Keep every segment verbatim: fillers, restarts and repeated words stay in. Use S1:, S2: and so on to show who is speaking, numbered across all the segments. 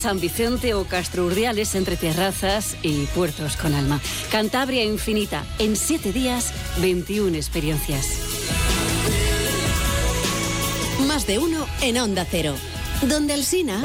S1: San Vicente o Castro Urdiales entre terrazas y puertos con alma. Cantabria infinita, en siete días, veintiuna experiencias.
S2: Más de uno en Onda Cero. Donde Alsina...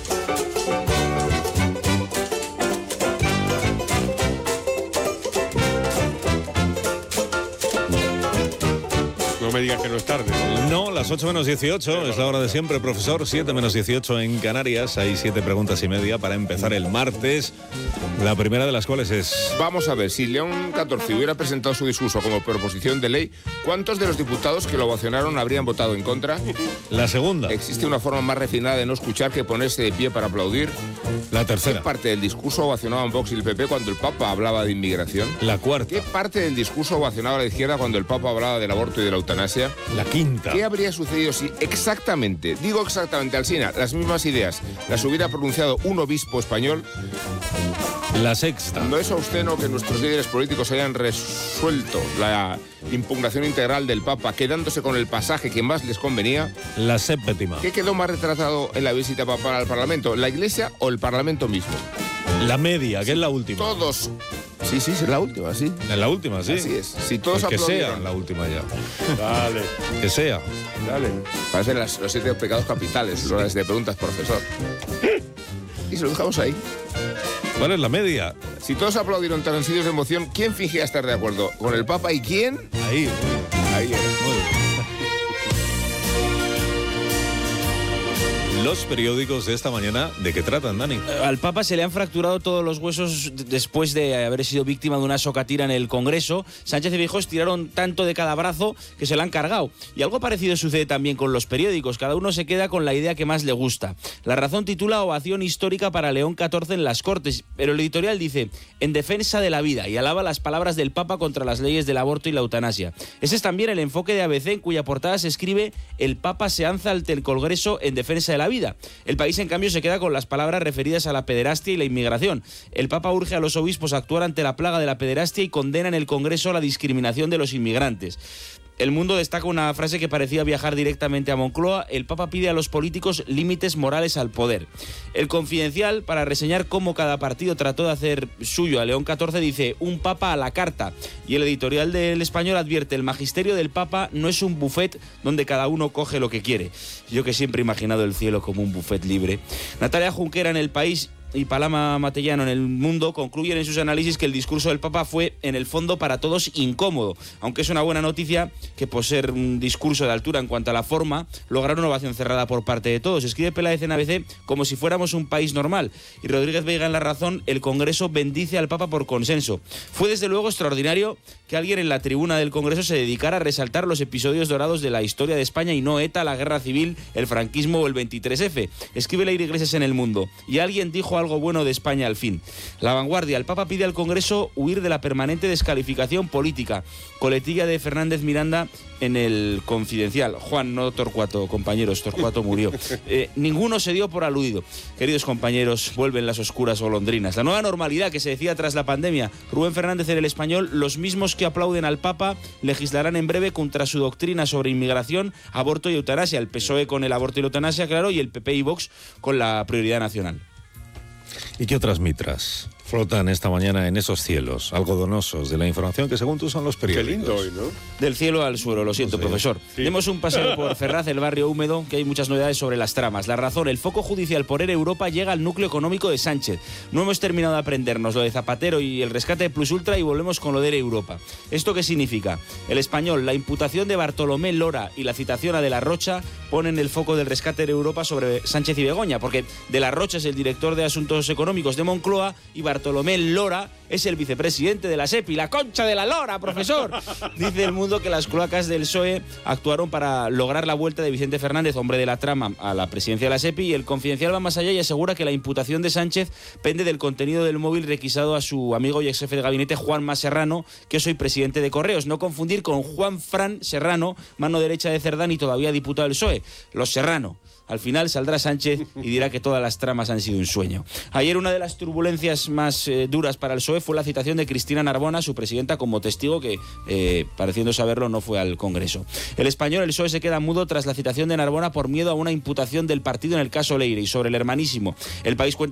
S3: No me digas que no es tarde.
S4: No, las ocho menos dieciocho es la hora de siempre, profesor. siete menos dieciocho en Canarias. Hay siete preguntas y media para empezar el martes. La primera de las cuales es...
S5: Vamos a ver, si León catorce hubiera presentado su discurso como proposición de ley, ¿cuántos de los diputados que lo ovacionaron habrían votado en contra?
S4: La segunda.
S5: ¿Existe una forma más refinada de no escuchar que ponerse de pie para aplaudir?
S4: La tercera.
S5: ¿Qué parte del discurso ovacionaban Vox y el P P cuando el Papa hablaba de inmigración?
S4: La cuarta.
S5: ¿Qué parte del discurso ovacionaba la izquierda cuando el Papa hablaba del aborto y de la eutanasia?
S4: La quinta.
S5: ¿Qué habría sucedido si exactamente, digo exactamente, Alsina, las mismas ideas las hubiera pronunciado un obispo español?
S4: La sexta.
S5: ¿No es obsceno que nuestros líderes políticos hayan resuelto la impugnación integral del Papa quedándose con el pasaje que más les convenía?
S4: La séptima.
S5: ¿Qué quedó más retratado en la visita papal al Parlamento, la Iglesia o el Parlamento mismo?
S4: La media, que es la última.
S5: Todos... Sí, sí, es la última, sí.
S4: En la última, sí.
S5: Así es. Si todos
S4: pues que
S5: aplaudieron...
S4: sea la última ya.
S3: Dale.
S4: Que sea.
S3: Dale.
S5: Parecen las, los siete pecados capitales, horas de preguntas, profesor. Y se lo dejamos ahí.
S4: ¿Cuál es la media?
S5: Si todos aplaudieron transidos de emoción, ¿quién fingía estar de acuerdo? ¿Con el Papa y quién?
S4: Ahí.
S5: Ahí era.
S4: Muy bien. Los periódicos de esta mañana, ¿de qué tratan, Dani?
S6: Al Papa se le han fracturado todos los huesos después de haber sido víctima de una socatira en el Congreso. Sánchez y Feijóo tiraron tanto de cada brazo que se la han cargado. Y algo parecido sucede también con los periódicos. Cada uno se queda con la idea que más le gusta. La Razón titula Ovación histórica para León catorce en las Cortes, pero el editorial dice en defensa de la vida y alaba las palabras del Papa contra las leyes del aborto y la eutanasia. Ese es también el enfoque de A B C, en cuya portada se escribe el Papa se alza ante el Congreso en defensa de la vida. El País, en cambio, se queda con las palabras referidas a la pederastia y la inmigración. El Papa urge a los obispos a actuar ante la plaga de la pederastia y condena en el Congreso la discriminación de los inmigrantes. El Mundo destaca una frase que parecía viajar directamente a Moncloa. El Papa pide a los políticos límites morales al poder. El Confidencial, para reseñar cómo cada partido trató de hacer suyo a León catorce, dice un Papa a la carta. Y el editorial del Español advierte: el magisterio del Papa no es un buffet donde cada uno coge lo que quiere. Yo que siempre he imaginado el cielo como un buffet libre. Natalia Junquera en El País y Paloma Matellano en El Mundo concluyen en sus análisis que el discurso del Papa fue, en el fondo, para todos incómodo, aunque es una buena noticia que, por ser un discurso de altura en cuanto a la forma, lograron una ovación cerrada por parte de todos. Escribe Peláez en A B C como si fuéramos un país normal. Y Rodríguez Veiga en La Razón: el Congreso bendice al Papa por consenso. Fue desde luego extraordinario que alguien en la tribuna del Congreso se dedicara a resaltar los episodios dorados de la historia de España y no ETA, la guerra civil, el franquismo o el veintitrés efe. Escribe Leire Iglesias en El Mundo: y alguien dijo algo bueno de España al fin. La Vanguardia: el Papa pide al Congreso huir de la permanente descalificación política. Coletilla de Fernández Miranda en El Confidencial: Juan, no Torcuato, compañeros, Torcuato murió. Eh, ninguno se dio por aludido. Queridos compañeros, vuelven las oscuras golondrinas. La nueva normalidad que se decía tras la pandemia. Rubén Fernández en El Español: los mismos que aplauden al Papa legislarán en breve contra su doctrina sobre inmigración, aborto y eutanasia. El P S O E con el aborto y la eutanasia, claro, y el P P y Vox con la prioridad nacional.
S4: ¿Y qué otras mitras flotan esta mañana en esos cielos algodonosos de la información que, según tú, son los periódicos?
S3: Qué lindo hoy, ¿no?
S6: Del cielo al suelo, lo siento,
S4: No sé.
S6: profesor.
S3: Sí.
S6: Demos un paseo por Ferraz, el barrio húmedo, que hay muchas novedades sobre las tramas. La Razón: el foco judicial por ERE Europa llega al núcleo económico de Sánchez. No hemos terminado de aprendernos lo de Zapatero y el rescate de Plus Ultra y volvemos con lo de ERE Europa. ¿Esto qué significa? El Español: la imputación de Bartolomé Lora y la citación a De la Rocha ponen el foco del rescate de Europa sobre Sánchez y Begoña, porque De la Rocha es el director de Asuntos Económicos de Moncloa y Bartolomé Lora es el vicepresidente de la SEPI. ¡La concha de la lora, profesor! Dice El Mundo que las cloacas del P S O E actuaron para lograr la vuelta de Vicente Fernández, hombre de la trama, a la presidencia de la SEPI, y El Confidencial va más allá y asegura que la imputación de Sánchez pende del contenido del móvil requisado a su amigo y ex jefe de gabinete Juanma Serrano, que es hoy presidente de Correos. No confundir con Juan Fran Serrano, mano derecha de Cerdán y todavía diputado del P S O E. Los Serrano. al final saldrá Sánchez y dirá que todas las tramas han sido un sueño. Ayer una de las turbulencias más eh, duras para el P S O E fue la citación de Cristina Narbona, su presidenta, como testigo que, eh, pareciendo saberlo, no fue al Congreso. El Español, el P S O E, se queda mudo tras la citación de Narbona por miedo a una imputación del partido en el caso Leire. Y sobre el hermanísimo, El País cuenta